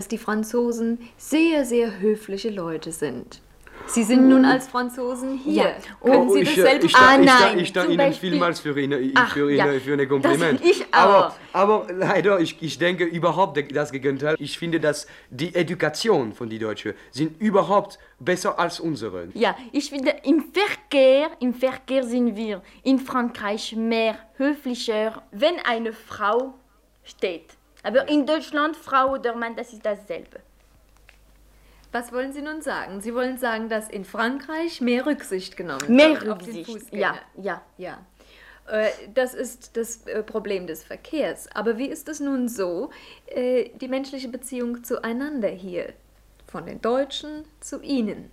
die Franzosen sehr, sehr höfliche Leute sind. Sie sind nun als Franzosen hier. Ja. Können Sie das selbst... Ich danke Ihnen Beispiel- vielmals für Ihr Kompliment. Das ich auch. Aber leider, ich denke überhaupt das Gegenteil. Ich finde, dass die Education von den Deutschen sind überhaupt besser als unsere. Ja, ich finde, im Verkehr sind wir in Frankreich mehr höflicher, wenn eine Frau steht. Aber in Deutschland, Frau oder Mann, das ist dasselbe. Was wollen Sie nun sagen? Sie wollen sagen, dass in Frankreich mehr Rücksicht genommen Mehr wird auf den Rücksicht, Fußgänger. ja. Ja. Das ist das Problem des Verkehrs. Aber wie ist es nun so, die menschliche Beziehung zueinander hier? Von den Deutschen zu Ihnen?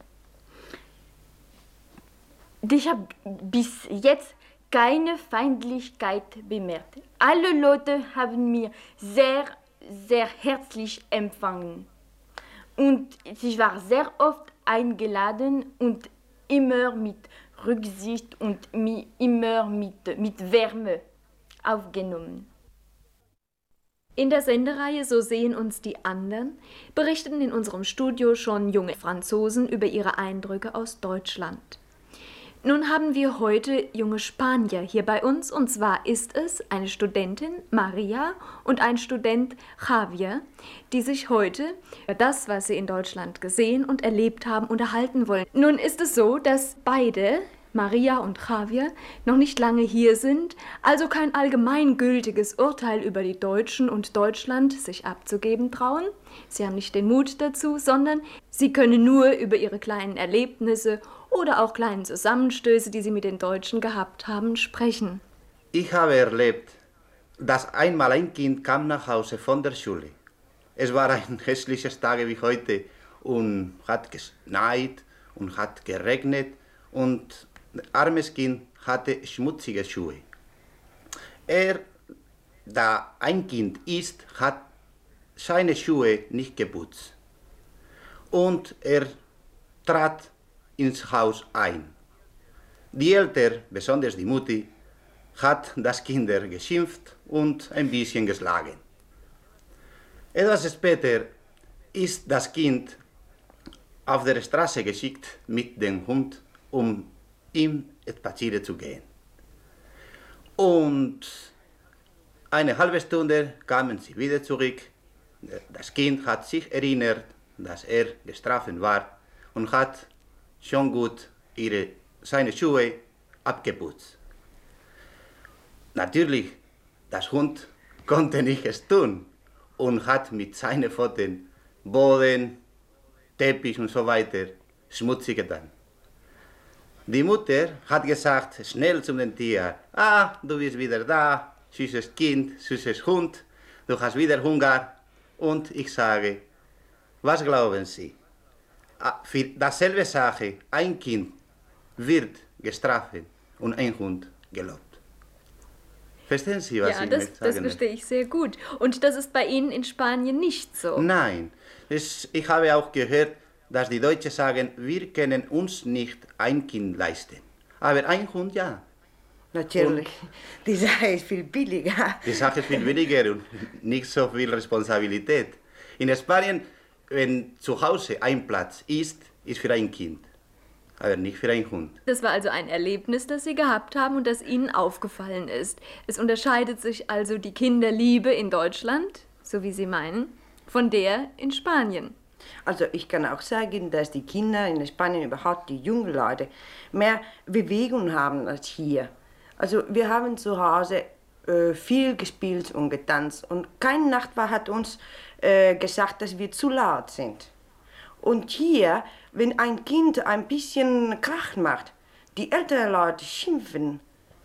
Ich habe bis jetzt keine Feindlichkeit bemerkt. Alle Leute haben mir sehr, sehr herzlich empfangen. Und ich war sehr oft eingeladen und immer mit Rücksicht und immer mit Wärme aufgenommen. In der Sendereihe So sehen uns die anderen berichteten in unserem Studio schon junge Franzosen über ihre Eindrücke aus Deutschland. Nun haben wir heute junge Spanier hier bei uns, und zwar ist es eine Studentin, Maria, und ein Student, Javier, die sich heute über das, was sie in Deutschland gesehen und erlebt haben, unterhalten wollen. Nun ist es so, dass beide, Maria und Javier, noch nicht lange hier sind, also kein allgemeingültiges Urteil über die Deutschen und Deutschland sich abzugeben trauen. Sie haben nicht den Mut dazu, sondern sie können nur über ihre kleinen Erlebnisse oder auch kleinen Zusammenstöße, die sie mit den Deutschen gehabt haben, sprechen. Ich habe erlebt, dass einmal ein Kind kam nach Hause von der Schule. Es war ein hässliches Tag wie heute und hat geschneit und hat geregnet und das armes Kind hatte schmutzige Schuhe. Da ein Kind ist, hat seine Schuhe nicht geputzt und er trat ins Haus ein. Die Eltern, besonders die Mutti, hat das Kind geschimpft und ein bisschen geschlagen. Etwas später ist das Kind auf der Straße geschickt mit dem Hund, um ihm spazieren zu gehen. Und eine halbe Stunde kamen sie wieder zurück. Das Kind hat sich erinnert, dass er gestraft war und hat schon gut seine Schuhe abgeputzt. Natürlich, das Hund konnte nichts tun und hat mit seinen Pfoten Boden, Teppich und so weiter schmutzig getan. Die Mutter hat gesagt, schnell zum Tier, du bist wieder da, süßes Kind, süßes Hund, du hast wieder Hunger. Und ich sage, was glauben Sie? Für dasselbe Sache, ein Kind wird gestraft und ein Hund gelobt. Verstehen Sie, was ich möchte sagen? Das verstehe ich sehr gut. Und das ist bei Ihnen in Spanien nicht so? Nein, ich habe auch gehört, dass die Deutschen sagen, wir können uns nicht ein Kind leisten. Aber ein Hund ja. Natürlich, die Sache ist viel billiger. Die Sache ist viel billiger und nicht so viel Responsabilität. In Spanien, wenn zu Hause ein Platz ist, ist für ein Kind, aber nicht für einen Hund. Das war also ein Erlebnis, das Sie gehabt haben und das Ihnen aufgefallen ist. Es unterscheidet sich also die Kinderliebe in Deutschland, so wie Sie meinen, von der in Spanien. Also ich kann auch sagen, dass die Kinder in Spanien, überhaupt die jungen Leute, mehr Bewegung haben als hier. Also wir haben zu Hause viel gespielt und getanzt und kein Nachbar hat uns gesagt, dass wir zu laut sind. Und hier, wenn ein Kind ein bisschen Krach macht, die älteren Leute schimpfen.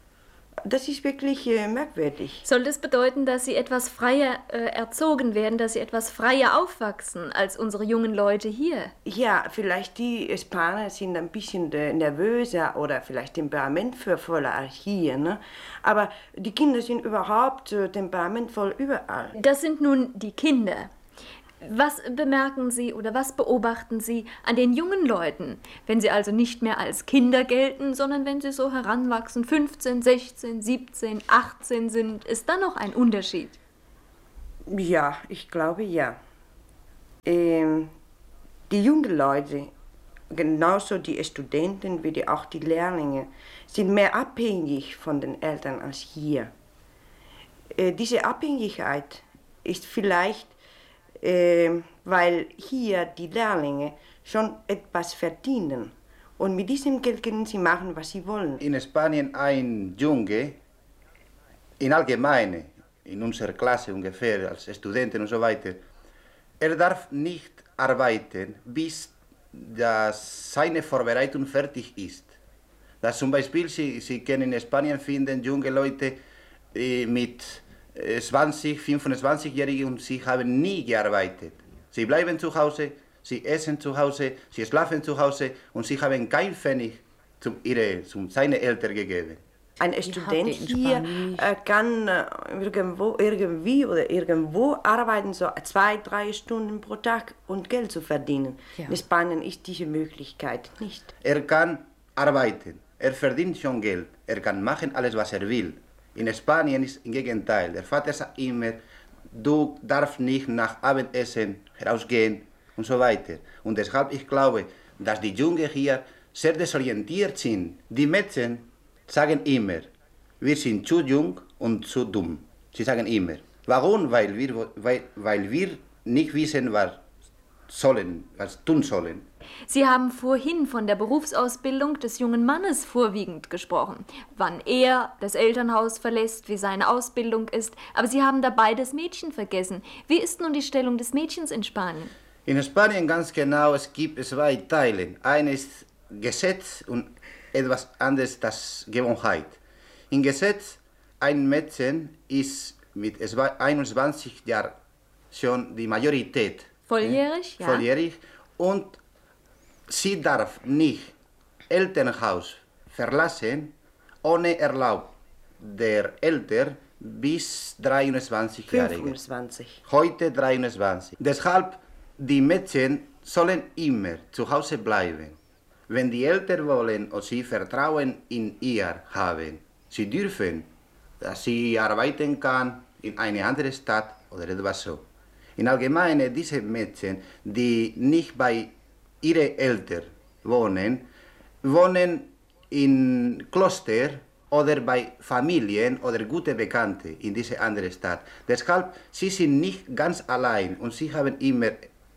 Das ist wirklich merkwürdig. Soll das bedeuten, dass Sie etwas freier erzogen werden, dass Sie etwas freier aufwachsen als unsere jungen Leute hier? Ja, vielleicht die Spanier sind ein bisschen nervöser oder vielleicht temperamentvoller als hier, ne? Aber die Kinder sind überhaupt temperamentvoll überall. Das sind nun die Kinder. Was bemerken Sie oder was beobachten Sie an den jungen Leuten, wenn sie also nicht mehr als Kinder gelten, sondern wenn sie so heranwachsen, 15, 16, 17, 18 sind? Ist da noch ein Unterschied? Ja, ich glaube ja. Die jungen Leute, genauso die Studenten wie auch die Lehrlinge, sind mehr abhängig von den Eltern als hier. Diese Abhängigkeit ist vielleicht, weil hier die Lehrlinge schon etwas verdienen. Und mit diesem Geld können sie machen, was sie wollen. In Spanien ein Junge, in allgemein, in unserer Klasse ungefähr, als Studenten und so weiter, er darf nicht arbeiten, bis seine Vorbereitung fertig ist. Das zum Beispiel, Sie können in Spanien finden, junge Leute mit 20, 25-Jährigen und sie haben nie gearbeitet. Sie bleiben zu Hause, sie essen zu Hause, sie schlafen zu Hause und sie haben kein Pfennig zu seinen Eltern gegeben. Ein Student hier kann irgendwo arbeiten, so 2-3 Stunden pro Tag und Geld zu verdienen. Ja. In Spanien ist diese Möglichkeit nicht. Er kann arbeiten, er verdient schon Geld, er kann machen alles, was er will. In Spanien ist im Gegenteil. Der Vater sagt immer, du darfst nicht nach Abendessen rausgehen und so weiter. Und deshalb, ich glaube, dass die Jungen hier sehr desorientiert sind. Die Mädchen sagen immer, wir sind zu jung und zu dumm. Sie sagen immer. Warum? Weil wir nicht wissen, was tun sollen. Sie haben vorhin von der Berufsausbildung des jungen Mannes vorwiegend gesprochen. Wann er das Elternhaus verlässt, wie seine Ausbildung ist. Aber Sie haben dabei das Mädchen vergessen. Wie ist nun die Stellung des Mädchens in Spanien? In Spanien ganz genau, es gibt 2 Teile. Eines ist Gesetz und etwas anderes das Gewohnheit. Im Gesetz, ein Mädchen ist mit 21 Jahren schon die Majorität. Volljährig, ja. Volljährig und sie darf nicht Elternhaus verlassen ohne Erlaubnis der Eltern bis 23 Jahre. 25. Heute 23. Deshalb, die Mädchen sollen immer zu Hause bleiben. Wenn die Eltern wollen und sie Vertrauen in ihr haben, sie dürfen, dass sie arbeiten kann in eine andere Stadt oder etwas so. In allgemein, diese Mädchen, die nicht bei ihren Eltern wohnen in Kloster oder bei Familien oder gute Bekannte in diese andere Stadt. Deshalb, sie sind nicht ganz allein und sie haben immer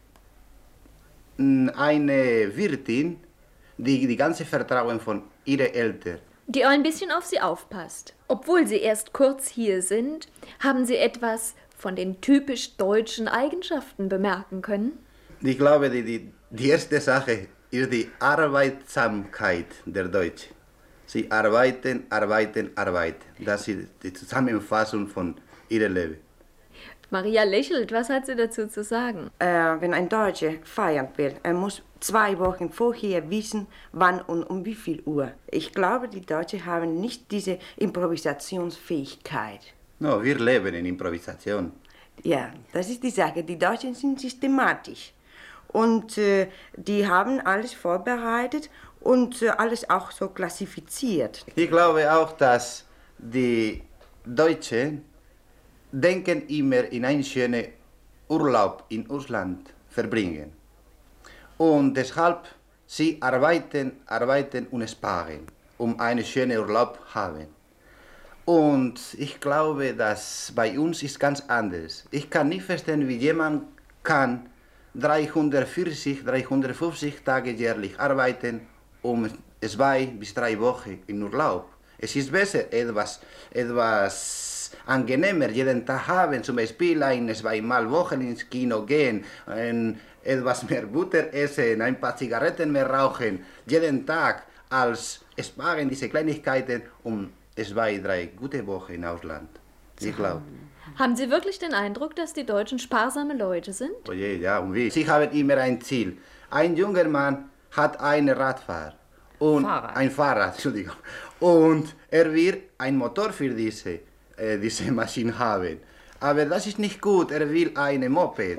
eine Wirtin, die ganze Vertrauen von ihren Eltern. Die ein bisschen auf sie aufpasst. Obwohl sie erst kurz hier sind, haben sie etwas von den typisch deutschen Eigenschaften bemerken können? Ich glaube, die erste Sache ist die Arbeitsamkeit der Deutschen. Sie arbeiten, arbeiten, arbeiten. Das ist die Zusammenfassung von ihrem Leben. Maria lächelt. Was hat sie dazu zu sagen? Wenn ein Deutscher feiern will, er muss 2 Wochen vorher wissen, wann und um wie viel Uhr. Ich glaube, die Deutschen haben nicht diese Improvisationsfähigkeit. No, wir leben in Improvisation. Ja, das ist die Sache. Die Deutschen sind systematisch. Und die haben alles vorbereitet und alles auch so klassifiziert. Ich glaube auch, dass die Deutschen denken immer in einen schönen Urlaub in Ausland verbringen. Und deshalb sie arbeiten und sparen, um einen schönen Urlaub zu haben. Und ich glaube, dass bei uns ist ganz anders. Ich kann nicht verstehen, wie jemand kann 340, 350 Tage jährlich arbeiten, um 2 bis 3 Wochen in Urlaub. Es ist besser, etwas angenehmer jeden Tag haben, zum Beispiel 2-mal Wochen ins Kino gehen, etwas mehr Butter essen, ein paar Zigaretten mehr rauchen, jeden Tag, als sparen diese Kleinigkeiten 2-3 gute Wochen im Ausland. Ich glaube. Haben Sie wirklich den Eindruck, dass die Deutschen sparsame Leute sind? Oh je, ja, und wie? Sie haben immer ein Ziel. Ein junger Mann hat ein Radfahrrad. Ein Fahrrad, Entschuldigung. Und er will einen Motor für diese Maschine haben. Aber das ist nicht gut. Er will eine Moped.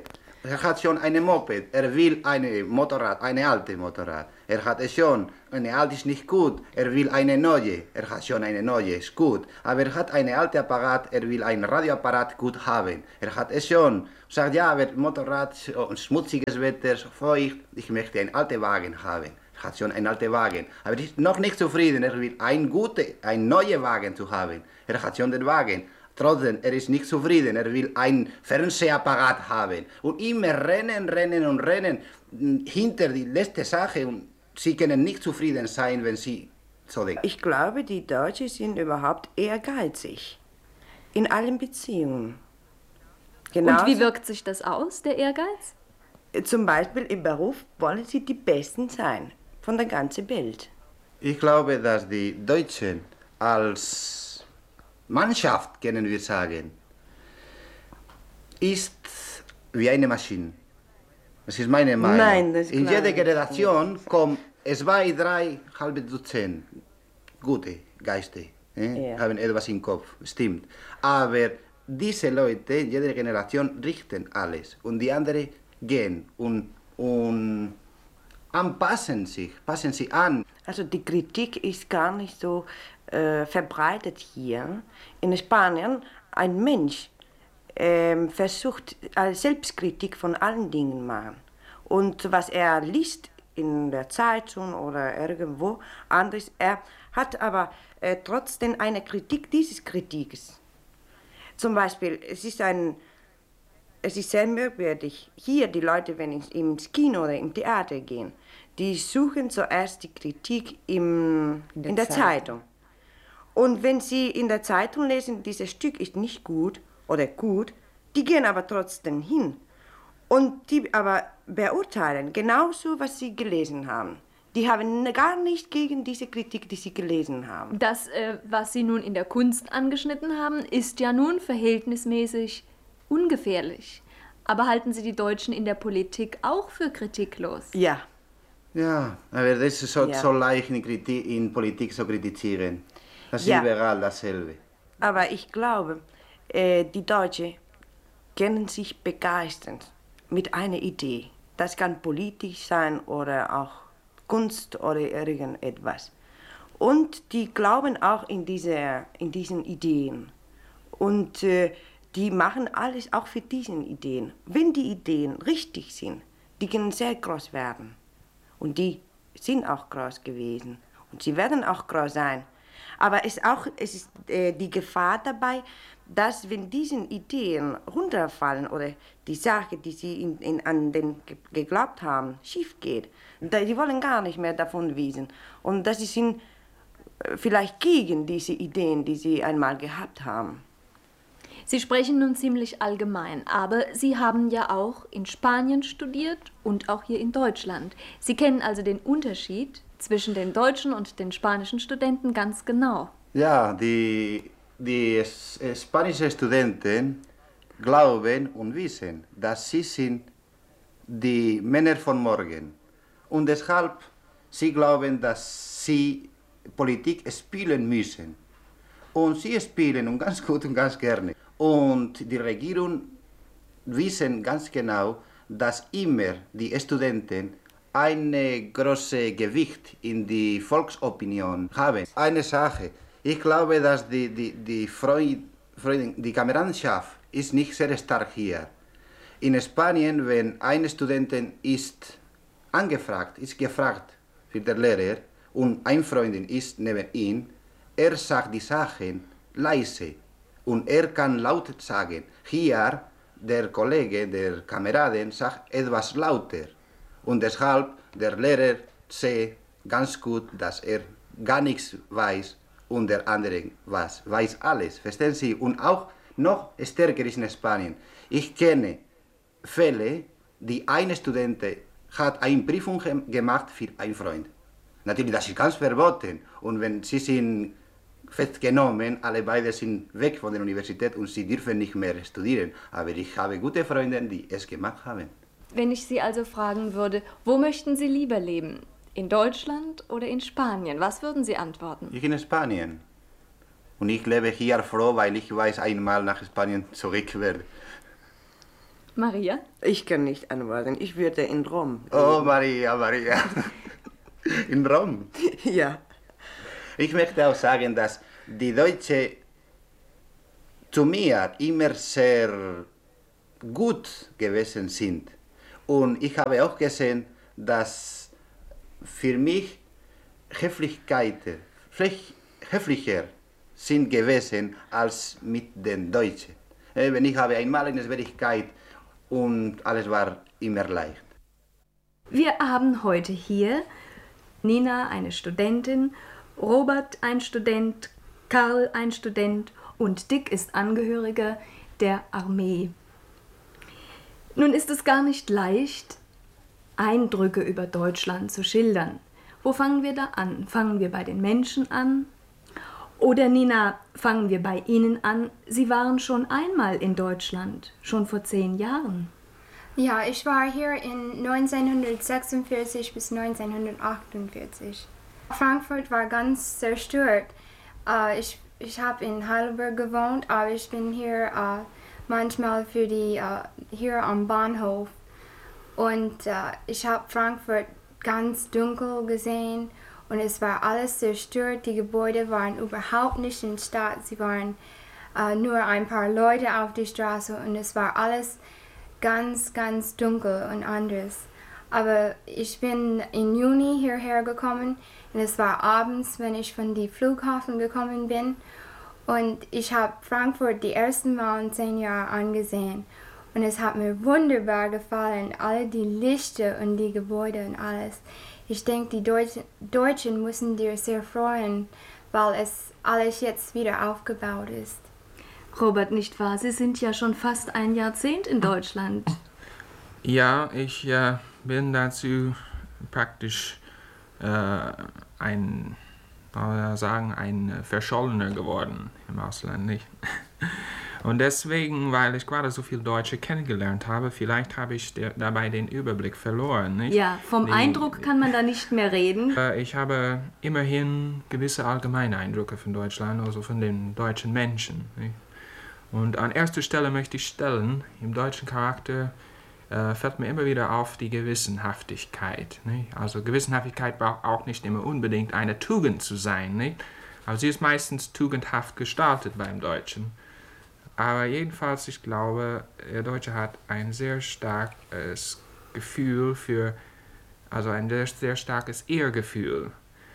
Er hat schon eine Moped, er will eine Motorrad, eine alte Motorrad. Er hat es schon, eine alte ist nicht gut, er will eine neue. Er hat schon eine neue, ist gut. Aber er hat eine alte Apparat, er will ein Radioapparat gut haben. Er hat es schon, sagt ja, aber Motorrad, schmutziges Wetter, feucht, ich möchte einen alten Wagen haben. Er hat schon einen alten Wagen, aber er ist noch nicht zufrieden, er will einen neuen Wagen zu haben. Er hat schon den Wagen. Trotzdem, er ist nicht zufrieden, er will ein Fernsehapparat haben. Und immer rennen hinter die letzte Sache und sie können nicht zufrieden sein, wenn sie so denken. Ich glaube, die Deutschen sind überhaupt ehrgeizig. In allen Beziehungen. Und wie wirkt sich das aus, der Ehrgeiz? Zum Beispiel im Beruf wollen sie die Besten sein von der ganzen Welt. Ich glaube, dass die Deutschen als Mannschaft, können wir sagen, ist wie eine Maschine. Das ist meine Meinung. Nein, das in jeder Generation kommen 2, 3, halbe Dutzend gute Geister, haben etwas im Kopf, stimmt. Aber diese Leute in jeder Generation richten alles und die anderen gehen und passen sie an. Also die Kritik ist gar nicht so verbreitet hier. In Spanien, ein Mensch versucht Selbstkritik von allen Dingen machen. Und was er liest in der Zeitung oder irgendwo anderes, er hat aber trotzdem eine Kritik dieses Kritikes. Zum Beispiel, es ist sehr merkwürdig. Hier die Leute, wenn sie ins Kino oder im Theater gehen, die suchen zuerst die Kritik in der Zeitung. Und wenn sie in der Zeitung lesen, dieses Stück ist nicht gut oder gut, die gehen aber trotzdem hin. Und die aber beurteilen genauso, was sie gelesen haben. Die haben gar nicht gegen diese Kritik, die sie gelesen haben. Das, was Sie nun in der Kunst angeschnitten haben, ist ja nun verhältnismäßig ungefährlich. Aber halten Sie die Deutschen in der Politik auch für kritiklos? Ja. Ja, aber das ist so leicht in Politik zu kritisieren. Das ist überall dasselbe. Aber ich glaube, die Deutschen können sich begeistern mit einer Idee. Das kann politisch sein oder auch Kunst oder irgendetwas. Und die glauben auch in diesen Ideen. Und die machen alles auch für diese Ideen. Wenn die Ideen richtig sind, die können sehr groß werden. Und die sind auch groß gewesen. Und sie werden auch groß sein. Aber es ist die Gefahr dabei, dass wenn diese Ideen runterfallen oder die Sache, die sie an den geglaubt haben, schief geht, die wollen gar nicht mehr davon wissen. Und dass sie sind vielleicht gegen diese Ideen, die sie einmal gehabt haben. Sie sprechen nun ziemlich allgemein, aber Sie haben ja auch in Spanien studiert und auch hier in Deutschland. Sie kennen also den Unterschied zwischen den deutschen und den spanischen Studenten ganz genau. Ja, die spanischen Studenten glauben und wissen, dass sie sind die Männer von morgen. Und deshalb, sie glauben, dass sie Politik spielen müssen. Und sie spielen und ganz gut und ganz gerne. Und die Regierung wissen ganz genau, dass immer die Studenten ein großes Gewicht in die Volksopinion haben. Eine Sache, ich glaube, dass die Kameradschaft ist nicht sehr stark hier. In Spanien, wenn ein Student ist gefragt für den Lehrer und ein Freund ist neben ihm, er sagt die Sachen leise und er kann laut sagen. Hier, der Kollege, der Kameraden sagt etwas lauter. Und deshalb, der Lehrer sieht ganz gut, dass er gar nichts weiß und der andere weiß alles. Verstehen Sie? Und auch noch stärker ist in Spanien. Ich kenne Fälle, die ein Student hat eine Prüfung gemacht für einen Freund. Natürlich, das ist ganz verboten. Und wenn sie sind festgenommen, alle beide sind weg von der Universität und sie dürfen nicht mehr studieren. Aber ich habe gute Freunde, die es gemacht haben. Wenn ich Sie also fragen würde, wo möchten Sie lieber leben? In Deutschland oder in Spanien? Was würden Sie antworten? Ich in Spanien. Und ich lebe hier froh, weil ich weiß, einmal nach Spanien zurück werde. Maria? Ich kann nicht antworten. Ich würde in Rom. Oh, Maria, Maria. In Rom. Ja. Ich möchte auch sagen, dass die Deutschen zu mir immer sehr gut gewesen sind. Und ich habe auch gesehen, dass für mich höflicher sind gewesen als mit den Deutschen. Wenn ich habe einmal eine Schwierigkeit und alles war immer leicht. Wir haben heute hier Nina, eine Studentin, Robert, ein Student, Karl, ein Student und Dick ist Angehöriger der Armee. Nun ist es gar nicht leicht, Eindrücke über Deutschland zu schildern. Wo fangen wir da an? Fangen wir bei den Menschen an? Oder Nina, fangen wir bei Ihnen an? Sie waren schon einmal in Deutschland, schon vor 10 Jahren. Ja, ich war hier in 1946 bis 1948. Frankfurt war ganz zerstört. Ich habe in Heidelberg gewohnt, aber ich bin hier manchmal hier am Bahnhof. Und ich habe Frankfurt ganz dunkel gesehen und es war alles zerstört. Die Gebäude waren überhaupt nicht in der Stadt. Sie waren nur ein paar Leute auf der Straße und es war alles ganz, ganz dunkel und anders. Aber ich bin im Juni hierher gekommen und es war abends, wenn ich von dem Flughafen gekommen bin. Und ich habe Frankfurt die ersten Mal in 10 Jahren angesehen. Und es hat mir wunderbar gefallen, alle die Lichter und die Gebäude und alles. Ich denke, die Deutschen müssen dir sehr freuen, weil es alles jetzt wieder aufgebaut ist. Robert, nicht wahr? Sie sind ja schon fast ein Jahrzehnt in Deutschland. Ja, ich bin dazu praktisch ein Verschollener geworden im Ausland, nicht? Und deswegen, weil ich gerade so viel Deutsche kennengelernt habe, vielleicht habe ich dabei den Überblick verloren, nicht? Ja, vom Eindruck kann man da nicht mehr reden. Ich habe immerhin gewisse allgemeine Eindrücke von Deutschland, also von den deutschen Menschen, nicht? Und an erster Stelle möchte ich stellen, im deutschen Charakter fällt mir immer wieder auf die Gewissenhaftigkeit. Nicht? Also Gewissenhaftigkeit braucht auch nicht immer unbedingt eine Tugend zu sein. Nicht? Aber sie ist meistens tugendhaft gestaltet beim Deutschen. Aber jedenfalls, ich glaube, der Deutsche hat ein sehr starkes Gefühl ein sehr starkes Ehrgefühl.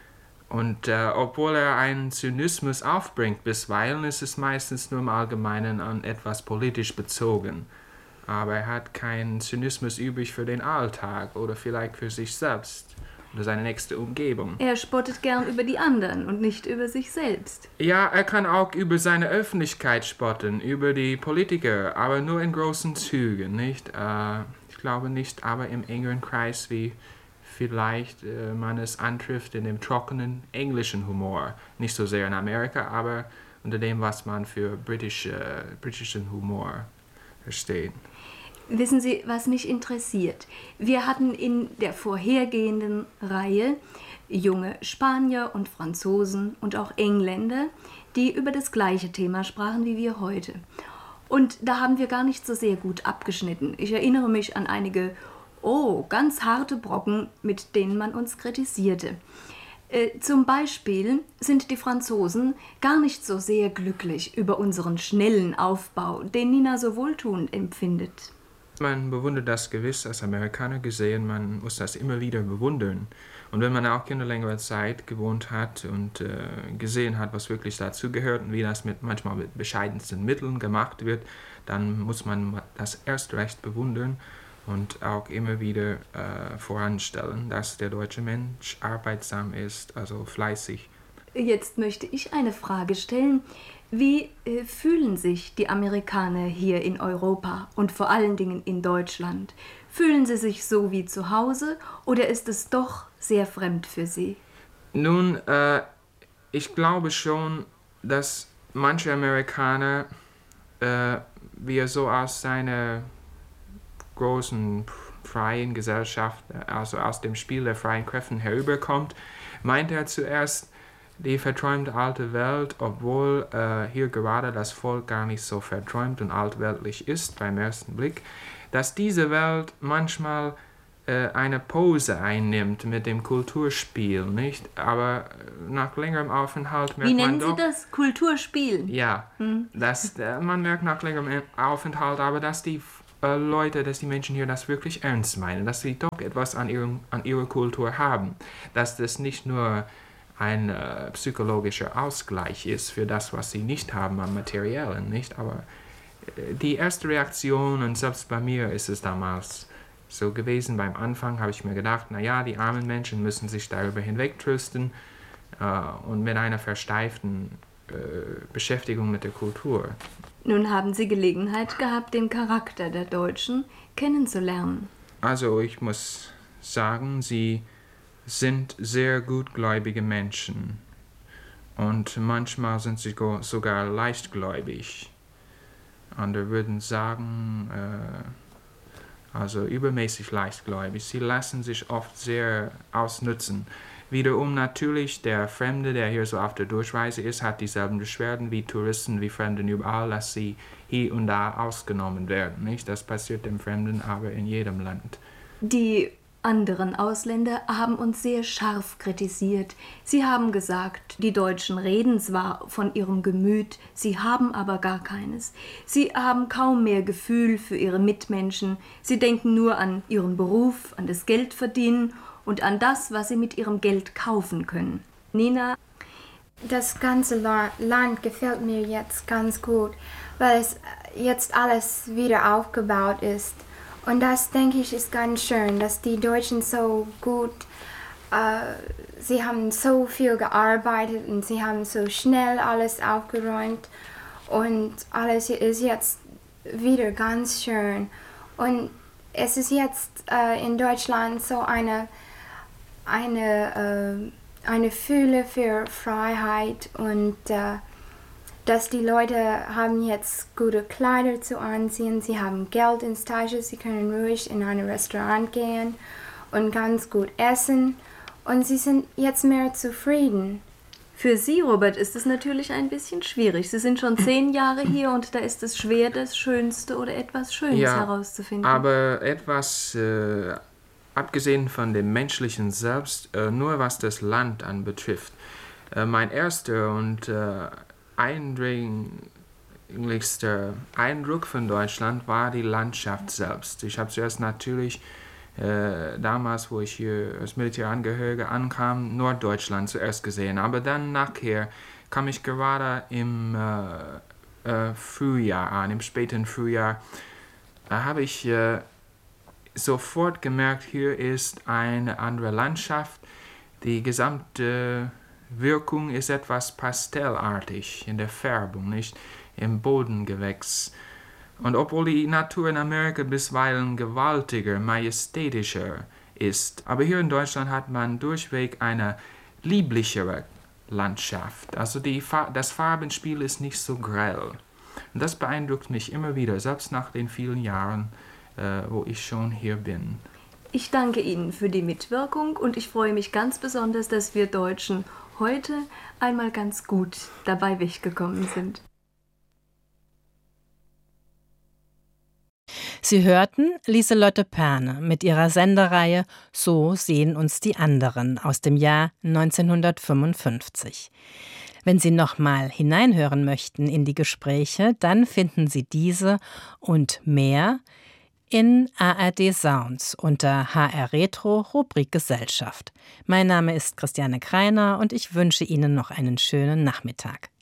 Und obwohl er einen Zynismus aufbringt bisweilen, ist es meistens nur im Allgemeinen an etwas politisch bezogen. Aber er hat keinen Zynismus übrig für den Alltag oder vielleicht für sich selbst oder seine nächste Umgebung. Er spottet gern über die anderen und nicht über sich selbst. Ja, er kann auch über seine Öffentlichkeit spotten, über die Politiker, aber nur in großen Zügen, nicht? Ich glaube nicht, aber im engeren Kreis, wie vielleicht man es antrifft in dem trockenen englischen Humor. Nicht so sehr in Amerika, aber unter dem, was man für britischen Humor versteht. Wissen Sie, was mich interessiert? Wir hatten in der vorhergehenden Reihe junge Spanier und Franzosen und auch Engländer, die über das gleiche Thema sprachen wie wir heute. Und da haben wir gar nicht so sehr gut abgeschnitten. Ich erinnere mich an einige, ganz harte Brocken, mit denen man uns kritisierte. Zum Beispiel sind die Franzosen gar nicht so sehr glücklich über unseren schnellen Aufbau, den Nina so wohltuend empfindet. Man bewundert das gewiss als Amerikaner gesehen, man muss das immer wieder bewundern. Und wenn man auch in längere Zeit gewohnt hat und gesehen hat, was wirklich dazu gehört und wie das manchmal mit bescheidensten Mitteln gemacht wird, dann muss man das erst recht bewundern und auch immer wieder voranstellen, dass der deutsche Mensch arbeitsam ist, also fleißig. Jetzt möchte ich eine Frage stellen. Wie fühlen sich die Amerikaner hier in Europa und vor allen Dingen in Deutschland? Fühlen sie sich so wie zu Hause oder ist es doch sehr fremd für sie? Nun, ich glaube schon, dass manche Amerikaner, wie er so aus seiner großen freien Gesellschaft, also aus dem Spiel der freien Kräfte herüberkommt, meint er zuerst, die verträumte alte Welt, obwohl hier gerade das Volk gar nicht so verträumt und altweltlich ist beim ersten Blick, dass diese Welt manchmal eine Pause einnimmt mit dem Kulturspiel, nicht? Aber nach längerem Aufenthalt merkt Wie man nennen doch... Sie das? Kulturspiel? Ja, man merkt nach längerem Aufenthalt aber, dass die Leute, dass die Menschen hier das wirklich ernst meinen, dass sie doch etwas an ihrer Kultur haben, dass das nicht nur ein psychologischer Ausgleich ist für das, was sie nicht haben am Materiellen, nicht? Aber die erste Reaktion, und selbst bei mir ist es damals so gewesen, beim Anfang habe ich mir gedacht, naja, die armen Menschen müssen sich darüber hinwegtrösten und mit einer versteiften Beschäftigung mit der Kultur. Nun haben Sie Gelegenheit gehabt, den Charakter der Deutschen kennenzulernen. Also ich muss sagen, sie sind sehr gutgläubige Menschen und manchmal sind sie sogar leichtgläubig. Andere würden sagen, also übermäßig leichtgläubig. Sie lassen sich oft sehr ausnutzen. Wiederum natürlich, der Fremde, der hier so auf der Durchreise ist, hat dieselben Beschwerden wie Touristen, wie Fremden überall, dass sie hier und da ausgenommen werden. Nicht? Das passiert dem Fremden aber in jedem Land. Die anderen Ausländer haben uns sehr scharf kritisiert. Sie haben gesagt, die Deutschen reden zwar von ihrem Gemüt, sie haben aber gar keines. Sie haben kaum mehr Gefühl für ihre Mitmenschen. Sie denken nur an ihren Beruf, an das Geldverdienen und an das, was sie mit ihrem Geld kaufen können. Nina? Das ganze Land gefällt mir jetzt ganz gut, weil es jetzt alles wieder aufgebaut ist. Und das, denke ich, ist ganz schön, dass die Deutschen so gut, sie haben so viel gearbeitet und sie haben so schnell alles aufgeräumt und alles ist jetzt wieder ganz schön. Und es ist jetzt in Deutschland so eine Fülle für Freiheit und dass die Leute haben jetzt gute Kleider zu anziehen, sie haben Geld in der Tasche, sie können ruhig in ein Restaurant gehen und ganz gut essen und sie sind jetzt mehr zufrieden. Für Sie, Robert, ist es natürlich ein bisschen schwierig. Sie sind schon 10 Jahre hier und da ist es schwer, das Schönste oder etwas Schönes herauszufinden. Aber etwas, abgesehen von dem Menschlichen selbst, nur was das Land anbetrifft. Mein erster und eindringlichster Eindruck von Deutschland war die Landschaft selbst. Ich habe zuerst natürlich damals, wo ich hier als Militärangehöriger ankam, Norddeutschland zuerst gesehen. Aber dann nachher kam ich gerade im Frühjahr an, im späten Frühjahr. Da habe ich sofort gemerkt, hier ist eine andere Landschaft. Die gesamte Wirkung ist etwas pastellartig in der Färbung, nicht im Bodengewächs. Und obwohl die Natur in Amerika bisweilen gewaltiger, majestätischer ist, aber hier in Deutschland hat man durchweg eine lieblichere Landschaft. Also das Farbenspiel ist nicht so grell. Und das beeindruckt mich immer wieder, selbst nach den vielen Jahren, wo ich schon hier bin. Ich danke Ihnen für die Mitwirkung und ich freue mich ganz besonders, dass wir Deutschen heute einmal ganz gut dabei weggekommen sind. Sie hörten Lieselotte Perne mit ihrer Sendereihe So sehen uns die anderen aus dem Jahr 1955. Wenn Sie noch mal hineinhören möchten in die Gespräche, dann finden Sie diese und mehr in ARD Sounds unter HR Retro, Rubrik Gesellschaft. Mein Name ist Christiane Kreiner und ich wünsche Ihnen noch einen schönen Nachmittag.